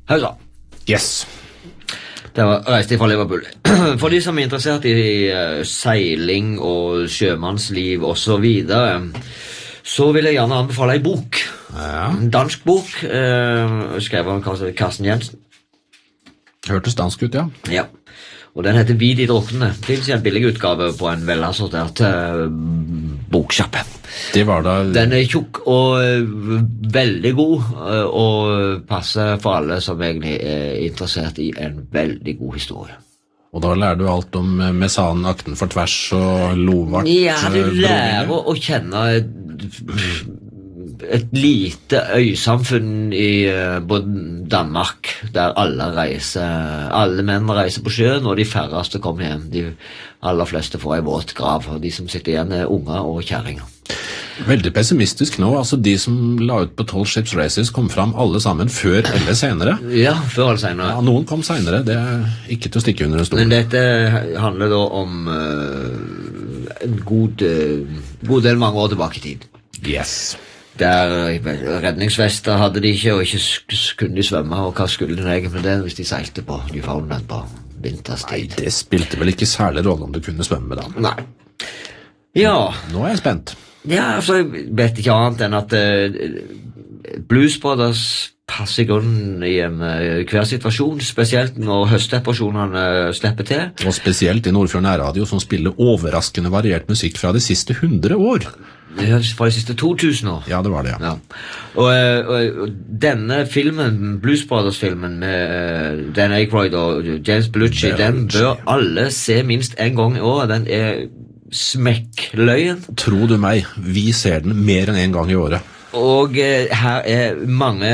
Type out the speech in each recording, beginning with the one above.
Hausa. Yes. Det var reist fra Liverpool. For de som er interessert i seiling og sjømannsliv og så videre, så vil jeg gjerne anbefale en bok. Ja. En dansk bok, skrevet av Carsten Jensen. Hørtes dansk ut, ja. Ja. Og den heter Vi de drukne. Det finnes en billig utgave på en velassortert boksjappe. Det var da... Den er tjukk og veldig god, og passer for alle som egentlig er interessert i en veldig god historie. Og da lærer du alt om Mesan, Akten for tvers og Lovart. Ja, du lærer å kjenne et lite øysamfunn i Danmark, der alle menn reiser på sjøen, og de færreste kommer hjem. De aller fleste får en våt grav, og de som sitter igjen er unger og kjerringer. Veldig pessimistisk nå, altså de som la ut på 12 Ships Races kom fram alle sammen før eller senere. Ja, før eller senere. Ja, noen kom senere, det er ikke til å stikke under en stol. Men dette handler da om en god del mange år tilbake i tid. Yes. Der redningsvester hadde de ikke, og ikke kunne de svømme, og hva skulle de egentlig med det hvis de seilte på Newfoundland på vinterstid? Nei, det spilte vel ikke særlig rolle om du kunne svømme da. Nei. Ja. Nå er jeg spent. Ja, altså, jeg vet ikke annet enn at Blues Brothers passer i grunnen i hver situasjon, spesielt når høsteoperasjonene slipper til. Og spesielt i Nordfjord Nærradio, som spiller overraskende variert musikk fra de siste 100 år. Fra de siste 2000 år. Ja, det var det, ja. Og denne filmen, Blues Brothers-filmen med Dan Aykroyd og James Belushi, den bør alle se minst en gang i år. Den er smekkløyen. Tro du meg, vi ser den mer enn en gang i året. Og her er mange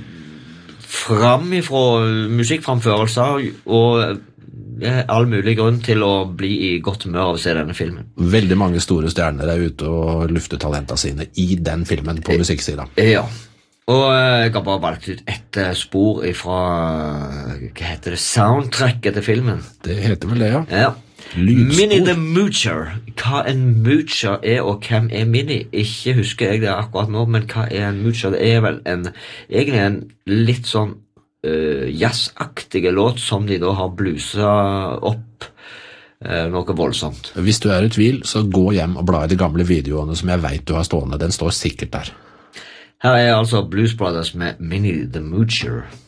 framifrå musikkframførelser, og det er all mulig grunn til å bli i godt humør av å se denne filmen. Veldig mange store stjerner er ute og lufter talentene sine i den filmen på musikksida. Ja, og jeg har bare valgt ut et spor fra, hva heter det, soundtracket til filmen. Det heter vel det, ja. Ja. Lydspor. Minnie the Moocher. Hva en moocher er, og hvem er Minnie? Ikke husker jeg det akkurat nå, men hva er en moocher? Det er vel egentlig en litt sånn jazzaktige låt som de da har bluset opp noe voldsomt. Hvis du er i tvil, så gå hjem og bla i de gamle videoene som jeg vet du har stående. Den står sikkert der. Her er altså Blues Brothers med Minnie the Moocher.